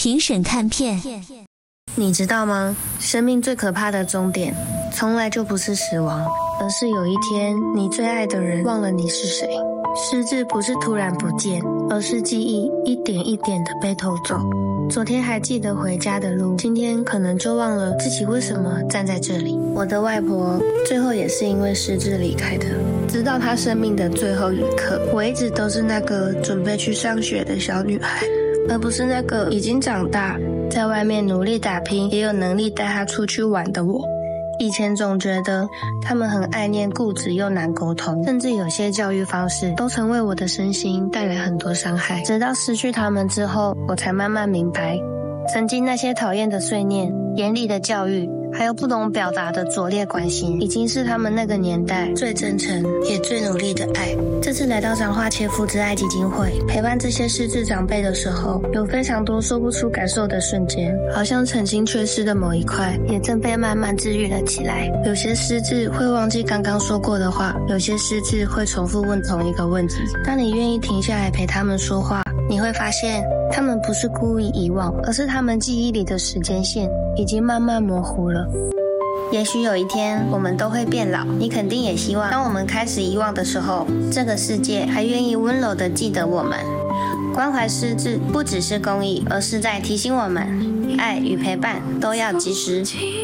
评审看片。 你知道吗？生命最可怕的终点，从来就不是死亡，而是有一天你最爱的人忘了你是谁。失智不是突然不见，而是记忆一点一点的被偷走。昨天还记得回家的路，今天可能就忘了自己为什么站在这里。我的外婆最后也是因为失智离开的。直到她生命的最后一刻，我一直都是那个准备去上学的小女孩，而不是那个已经长大，在外面努力打拼，也有能力带她出去玩的我。以前总觉得他们很爱念、固执又难沟通，甚至有些教育方式都曾为我的身心带来很多伤害。直到失去他们之后，我才慢慢明白，曾经那些讨厌的碎念、严厉的教育，还有不懂表达的拙劣关心，已经是他们那个年代最真诚也最努力的爱。这次来到彰化切肤之爱基金会，陪伴这些失智长辈的时候，有非常多说不出感受的瞬间，好像曾经缺失的某一块，也正被慢慢治愈了起来。有些失智会忘记刚刚说过的话，有些失智会重复问同一个问题。当你愿意停下来陪他们说话，你会发现他们不是故意遗忘，而是他们记忆里的时间线已经慢慢模糊了。也许有一天我们都会变老，你肯定也希望当我们开始遗忘的时候，这个世界还愿意温柔地记得我们。关怀失智不只是公益，而是在提醒我们，爱与陪伴都要及时。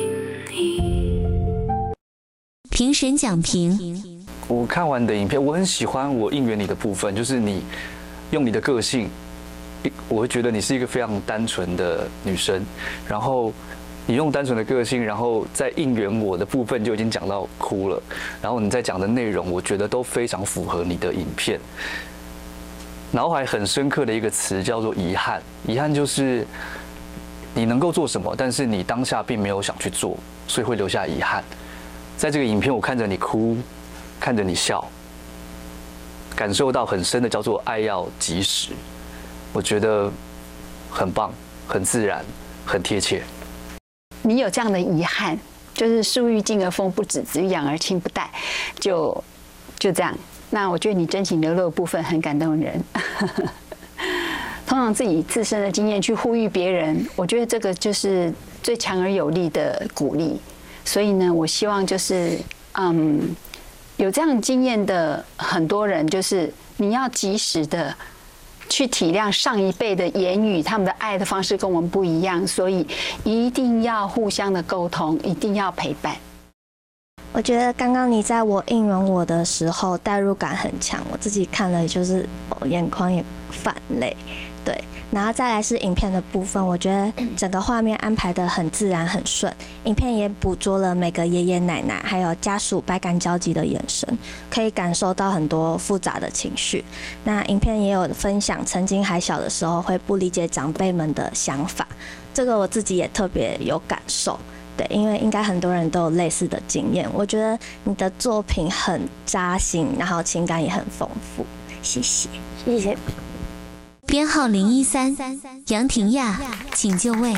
评审讲评。 我看完你的影片，我很喜欢我应援你的部分，就是你用你的个性，我会觉得你是一个非常单纯的女生，然后你用单纯的个性，然后在应援我的部分就已经讲到哭了，然后你在讲的内容，我觉得都非常符合你的影片。脑海很深刻的一个词叫做遗憾，遗憾就是你能够做什么，但是你当下并没有想去做，所以会留下遗憾。在这个影片，我看着你哭，看着你笑，感受到很深的叫做爱要及时，我觉得很棒，很自然，很贴切。 你有这样的遗憾，就是树欲静而风不止，子欲养而亲不待，就这样。那我觉得你真情流露的部分很感动人。通常自己自身的经验去呼吁别人，我觉得这个就是最强而有力的鼓励。所以呢，我希望就是有这样经验的很多人，就是你要及时的去体谅上一辈的言语，他们的爱的方式跟我们不一样，所以一定要互相的沟通，一定要陪伴。 我觉得刚刚你在我应援我的时候代入感很强，我自己看了就是眼眶也泛泪。对，然后再来是影片的部分，我觉得整个画面安排得很自然很顺，影片也捕捉了每个爷爷奶奶还有家属百感交集的眼神，可以感受到很多复杂的情绪。那影片也有分享曾经还小的时候会不理解长辈们的想法，这个我自己也特别有感受。对，因为应该很多人都有类似的经验。我觉得你的作品很扎心，然后情感也很丰富。谢谢，谢谢。 编号013，杨婷亚，请就位。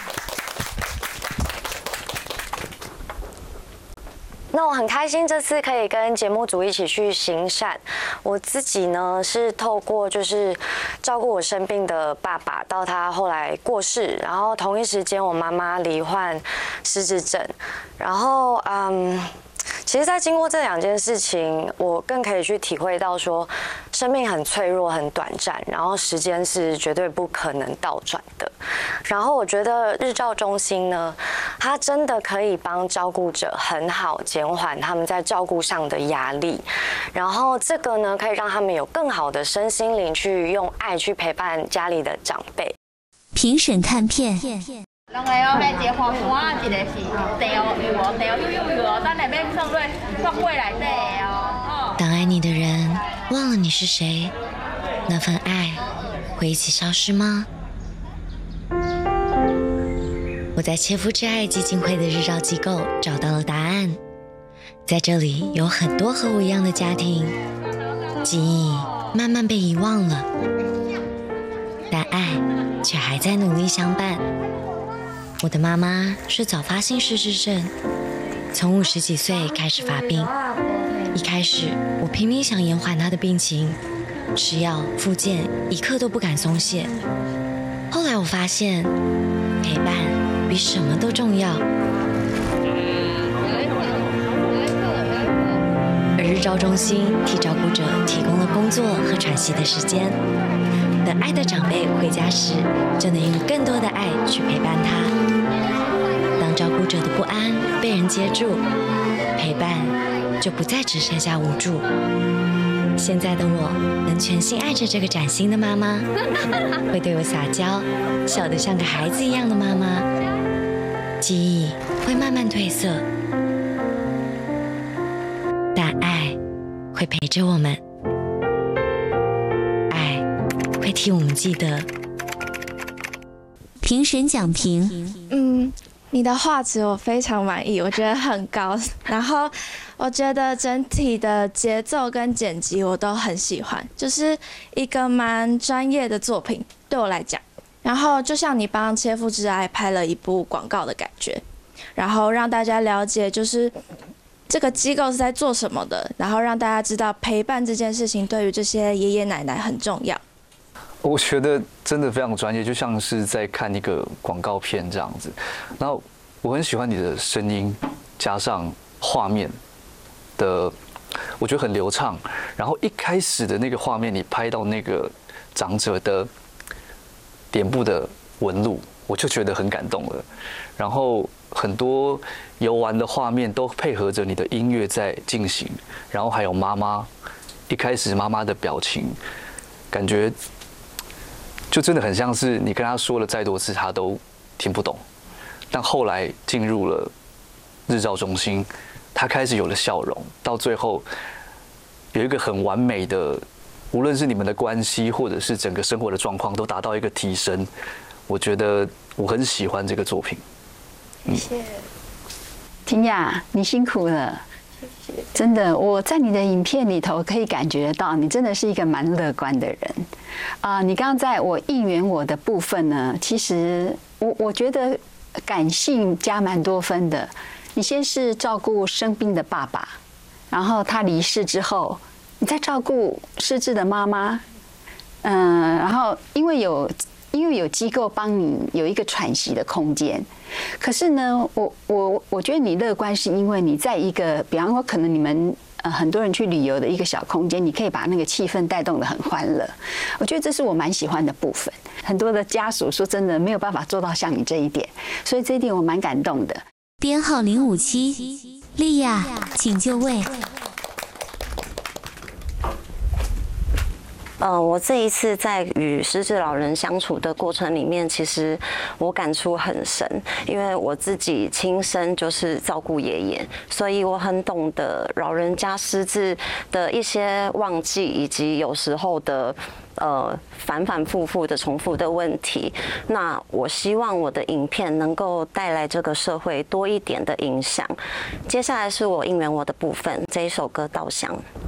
那我很开心这次可以跟节目组一起去行善。我自己呢是透过就是照顾我生病的爸爸，到他后来过世，然后同一时间我妈妈罹患失智症，然后其实，在经过这两件事情，我更可以去体会到说，生命很脆弱、很短暂，然后时间是绝对不可能倒转的。然后我觉得日照中心呢，它真的可以帮照顾者很好减缓他们在照顾上的压力，然后这个呢，可以让他们有更好的身心灵去用爱去陪伴家里的长辈。 评审看片。 两个哦，买一个花花，一个是茶鱼哦，茶鱼哦，等下要放落放柜内底的哦。 当爱你的人忘了你是谁，那份爱会一起消失吗？我在切肤之爱基金会的日照机构找到了答案，在这里有很多和我一样的家庭，记忆慢慢被遗忘了，但爱却还在努力相伴。我的妈妈是早发性失智症，从50几岁开始发病。一开始我拼命想延缓她的病情，吃药复健一刻都不敢松懈。 后来我发现，陪伴比什么都重要。而日照中心替照顾者提供了工作和喘息的时间，等爱的长辈回家时，就能用更多的爱去陪伴他。当照顾者的不安被人接住，陪伴就不再只剩下无助。现在的我能全心爱着这个崭新的妈妈，会对我撒娇，笑得像个孩子一样的妈妈。记忆会慢慢褪色，但爱会陪着我们，爱会替我们记得。 评审讲评， 你的画质我非常满意，我觉得很高，然后我觉得整体的节奏跟剪辑我都很喜欢，就是一个蛮专业的作品对我来讲。然后就像你帮切肤之爱拍了一部广告的感觉，然后让大家了解就是这个机构是在做什么的，然后让大家知道陪伴这件事情对于这些爷爷奶奶很重要。 我觉得真的非常专业，就像是在看一个广告片这样子。然后我很喜欢你的声音，加上画面的，我觉得很流畅。然后一开始的那个画面，你拍到那个长者的脸部的纹路，我就觉得很感动了。然后很多游玩的画面都配合着你的音乐在进行，然后还有妈妈一开始妈妈的表情，感觉就真的很像是你跟他说了再多次他都听不懂，但后来进入了日照中心，他开始有了笑容，到最后有一个很完美的，无论是你们的关系或者是整个生活的状况都达到一个提升。我觉得我很喜欢这个作品。 谢谢。 婷雅，你辛苦了。真的，我在你的影片里头可以感觉到，你真的是一个蛮乐观的人你刚刚在我应援我的部分呢，其实我觉得感性加蛮多分的。你先是照顾生病的爸爸，然后他离世之后，你再照顾失智的妈妈，然后因为有机构帮你有一个喘息的空间。可是呢，我觉得你乐观是因为你在一个，比方说可能你们很多人去旅游的一个小空间，你可以把那个气氛带动得很欢乐。我觉得这是我蛮喜欢的部分。很多的家属说真的没有办法做到像你这一点，所以这一点我蛮感动的。 编号057，莉亚，请就位。 我这一次在与失智老人相处的过程里面，其实我感触很深，因为我自己亲身就是照顾爷爷，所以我很懂得老人家失智的一些忘记，以及有时候的反反复复的重复的问题。那我希望我的影片能够带来这个社会多一点的影响。接下来是我应援我的部分，这一首歌《稻香》。